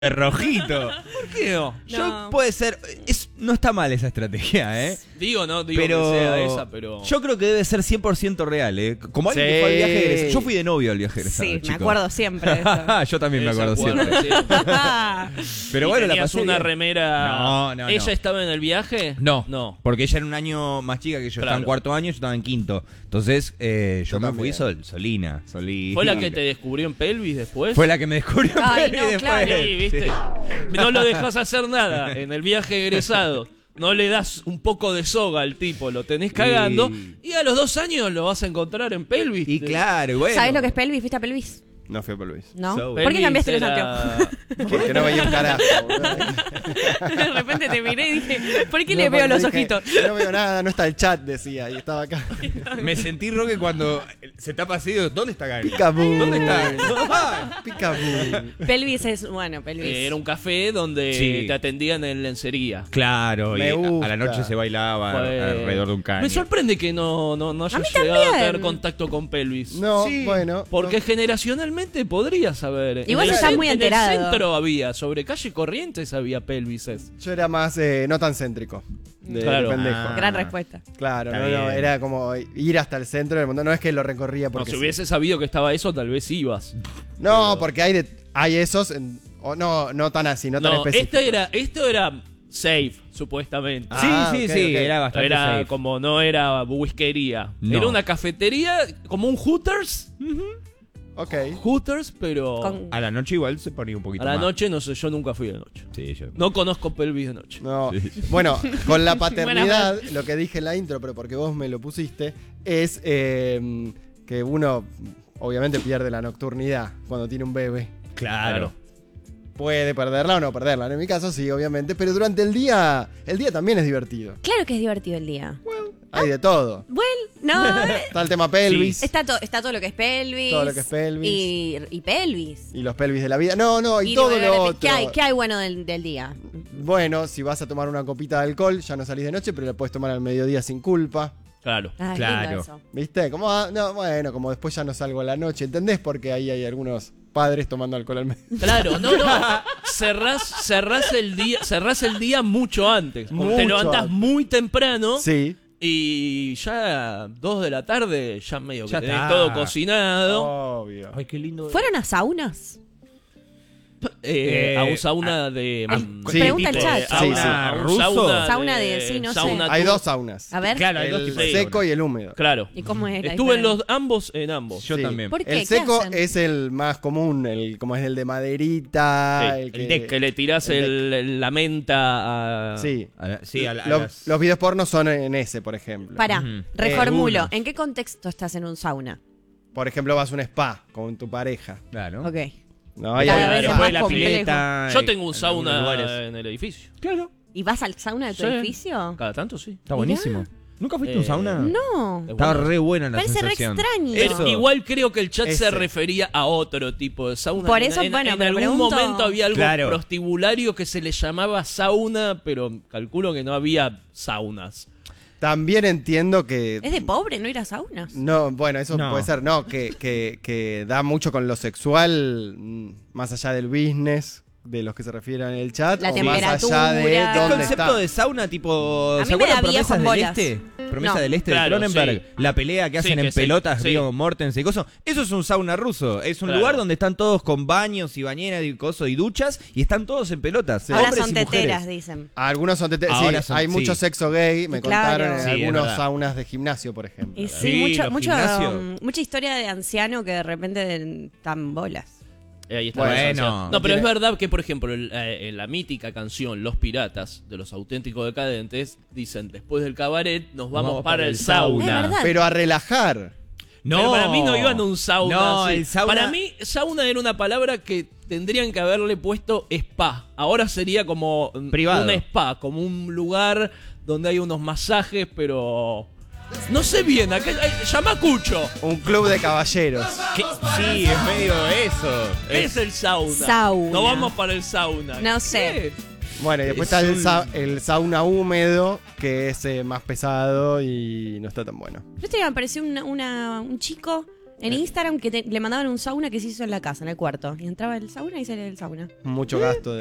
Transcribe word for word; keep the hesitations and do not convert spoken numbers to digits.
rojito. ¿Por qué no? Yo No. puede ser, es, no está mal esa estrategia, ¿eh? Digo, no digo Pero que sea esa, pero... yo creo que debe ser cien por ciento real, ¿eh? Como alguien Sí. que fue al viaje egresado. Yo fui de novio al viaje egresado, Sí, me chicos. acuerdo siempre de eso. Yo también me Ella acuerdo acuerda, siempre. sí. Pero ¿Y bueno, la tenías pasé una bien. remera? No, no, ¿Ella no. estaba en el viaje? No, No. porque ella era un año más chica que yo. Claro. Estaba en cuarto año, yo estaba en quinto. Entonces, eh, yo, Yo me también. fui sol, solina, solina. ¿Fue la que te descubrió en pelvis después? Fue la que me descubrió. Ay, Peli no, después. claro. Sí, ¿viste? Sí. No lo dejas hacer nada en el viaje egresado. No le das un poco de soga al tipo, lo tenés cagando. Y- Y a los dos años lo vas a encontrar en pelvis. Y claro, y bueno. ¿Sabés lo que es pelvis? ¿Fuiste a pelvis? No fui a Luis. ¿No? So- ¿Por qué Pelvis cambiaste los era- anteojos? Porque no veía un carajo. boludo. De repente te miré y dije, ¿por qué No, le veo porque los dije, ojitos? No veo nada, no está el chat, decía, y estaba acá. Me sentí Roque cuando se tapa así. digo, ¿dónde está Gary? Picaboo. ¿Dónde está? Picaboo. Pelvis es, bueno, pelvis. Eh, Era un café donde Sí. te atendían en lencería. Claro, Me y a- a gusta. la noche se bailaba Fue- alrededor de un caño. Me sorprende que no, no, no hayas mí llegado a también. tener contacto con pelvis. No, Sí, bueno. Porque no. generacionalmente podrías saber. Y vos En el estás cen- muy En enterado. el centro había, sobre calle Corrientes había pelvises. Yo era más, eh, no tan céntrico. De Claro. pendejo. Ah. Gran respuesta. Claro, Está no, no, bien. era como ir hasta el centro del mundo. No es que lo recorría No, porque si sí. hubiese sabido que estaba eso, tal vez ibas. No, porque hay de, hay esos, en- o no, no tan así, no tan No, específicos. este era, esto era safe, supuestamente. Sí, Ah, sí, ok, sí, ok. era bastante Era safe. como no era whiskería. No. Era una cafetería, como un Hooters. Ok. Hooters, pero Con- A la noche igual se ponía un poquito a la más. noche, no sé, yo nunca fui de noche. Sí, yo. No conozco pelvis de noche. No. Sí. Bueno, con la paternidad, lo que dije en la intro, pero porque vos me lo pusiste, es eh, que uno obviamente pierde la nocturnidad cuando tiene un bebé. Claro. Puede perderla o no perderla. En mi caso sí, obviamente, pero durante el día, el día también es divertido. Claro que es divertido el día. Hay de todo. Bueno, no. Está el tema pelvis Está, to- está todo lo que es pelvis. Todo lo que es pelvis. Y, y pelvis. y los pelvis de la vida. No, no, y, Y todo de- lo otro. ¿Qué hay, ¿Qué hay bueno del, del día? Bueno, si vas a tomar una copita de alcohol, ya no salís de noche, pero la puedes tomar al mediodía sin culpa. Claro. Ah, es Claro. lindo eso. ¿Viste? Como, ah, no, bueno, como después ya no salgo a la noche. ¿Entendés? Porque ahí hay algunos padres tomando alcohol al mediodía. Claro, no, no. Cerrás, cerrás el día, cerrás el día mucho antes. Como te Mucho levantás antes. muy temprano Sí. y ya dos de la tarde, ya medio que Ya tenés está. todo cocinado. Obvio. Ay, qué lindo. ¿Fueron a saunas? Eh, Eh, a un sauna de. ah, mm, sí. Pregunta el tipo chat. de- a Sí, una- sí. a un ¿Ruso? Sauna, Sauna de- sí, no sé. sauna Hay tur- dos saunas. A ver. Claro, hay dos El tipos de seco sauna. y el húmedo. Claro. ¿Y cómo es la Estuve en diferencia? los ambos, en ambos. Yo Sí. también. ¿Por qué? El ¿Qué seco hacen? es el más común, el como es el de maderita, Sí, el el que, deck, que le tirás el el- el- la menta a. Sí. A la- sí, a la- a Lo- las- Los videos pornos son en ese, por ejemplo. Pará, Ujú. reformulo. Eh, uno. ¿En qué contexto estás en un sauna? Por ejemplo, vas a un spa con tu pareja. Claro. Ok. No, ahí Cada hay- vez es Después más la complejo. pileta. Yo eh, tengo un en algunos sauna lugares. en el edificio. Claro. ¿Y vas al sauna de tu Sí. edificio? Cada tanto sí. Está buenísimo. ¿Nunca fuiste a un Eh, sauna? No. Es Estaba bueno. re buena la Parece re sensación. extraño. Pero Eso. igual creo que el chat se Ese. refería a otro tipo de sauna. Por En- eso, en, bueno, en me algún pregunto- momento había algo Claro. prostibulario que se le llamaba sauna, pero calculo que no había saunas. También entiendo que... Es de pobre no ir a saunas. No, bueno, eso No. puede ser, no, que, que, que da mucho con lo sexual, mm, más allá del business, de los que se refieren en el chat, La o más allá de temperatura. ¿El dónde concepto está. de sauna tipo... A mí ¿Se me da acuerdan viejo Promesas en del bolas. Este? Promesa No. del Este Claro, de Cronenberg. sí. La pelea que Sí, hacen que en se- pelotas, sí. Viggo Mortensen y cosas. Eso es un sauna ruso. Es un Claro. lugar donde están todos con baños y bañeras y cosas y duchas y están todos en pelotas. Ahora hombres son y teteras, mujeres. dicen. Algunos son tete- Ahora sí, son- hay sí. mucho sexo gay, me Claro. contaron en Sí, es algunos verdad. saunas de gimnasio, por ejemplo. Y sí, Sí, mucho, los mucho, gimnasios. um, mucha historia de anciano que de repente dan bolas. Eh, Ahí está. Bueno, la sensación. No, pero tiene- es verdad que, por ejemplo, el- eh, en la mítica canción Los Piratas, de los auténticos decadentes, dicen, después del cabaret nos vamos, para, el sauna. Es verdad. Pero a relajar. No. Pero para mí no iban a un sauna. No, así. el sauna... Para mí, sauna era una palabra que tendrían que haberle puesto spa. Ahora sería como mm, Privado. un spa, como un lugar donde hay unos masajes, pero... No sé bien, acá hay- llama a Cucho. Un club de caballeros. ¿Qué? Sí, es medio eso. ¿Qué es el sauna? Sauna. No vamos para el sauna. No sé. ¿Qué? Bueno, y después Es está el, un- sa- el sauna húmedo, que es eh, más pesado y no está tan bueno. Yo te me apareció una- una- un chico En Instagram que te- le mandaban un sauna que se hizo en la casa, en el cuarto. Y entraba el sauna y salía del sauna. Mucho gasto